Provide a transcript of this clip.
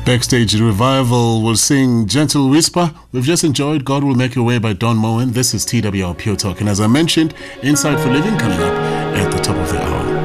Backstage Revival will sing Gentle Whisper. We've just enjoyed God Will Make Your Way by Don Moen. This is TWR Pure Talk. And as I mentioned, Insight for Living coming up at the top of the hour.